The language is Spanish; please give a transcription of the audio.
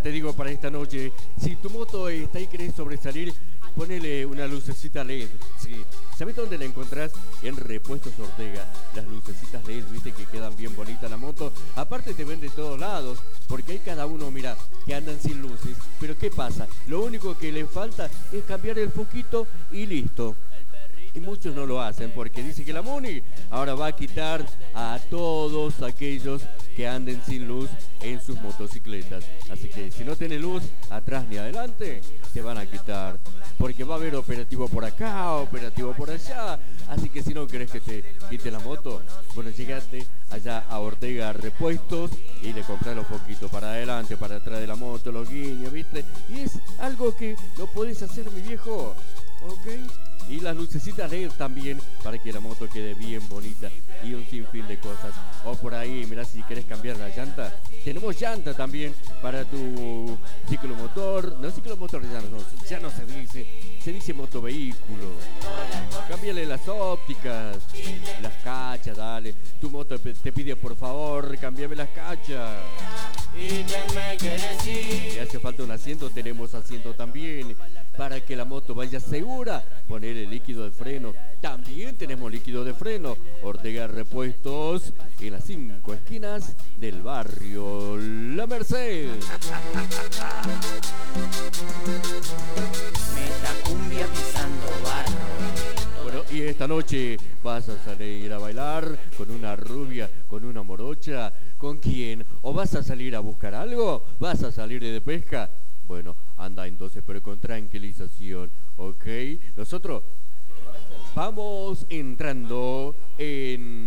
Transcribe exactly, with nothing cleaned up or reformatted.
te digo para esta noche, si tu moto está y querés sobresalir, ponele una lucecita L E D, sí. ¿Sabés dónde la encontrás? En Repuestos Ortega. Las lucecitas L E D, viste que quedan bien bonitas la moto. Aparte te ven de todos lados, porque hay cada uno, mira, que andan sin luces. Pero ¿qué pasa? Lo único que les falta es cambiar el foquito y listo. Y muchos no lo hacen porque dice que la MUNI ahora va a quitar a todos aquellos que anden sin luz en sus motocicletas. Así que si no tenés luz atrás ni adelante, te van a quitar. Porque va a haber operativo por acá, operativo por allá. Así que si no querés que te quite la moto, bueno, llegate allá a Ortega Repuestos y le comprás los foquitos para adelante, para atrás de la moto, los guiños, ¿viste? Y es algo que lo podés hacer, mi viejo, ¿ok? Y las lucecitas L E D también para que la moto quede bien bonita y un sinfín de cosas. O por ahí, mirá, si querés cambiar la llanta, tenemos llanta también para tu ciclomotor. No, ciclomotor ya no, ya no se dice, se dice motovehículo. Cámbiale las ópticas, las cachas, dale. Tu moto te pide por favor, cámbiame las cachas. Si hace falta un asiento, tenemos asiento también. Para que la moto vaya segura, poner el líquido de freno. También tenemos líquido de freno. Ortega Repuestos en las cinco esquinas del barrio La Merced. Metacumbia pisando barro. Bueno, y esta noche vas a salir a bailar con una rubia, con una morocha. ¿Con quién? ¿O vas a salir a buscar algo? ¿Vas a salir de pesca? Bueno, anda entonces, pero con tranquilización, ¿ok? Nosotros vamos entrando en...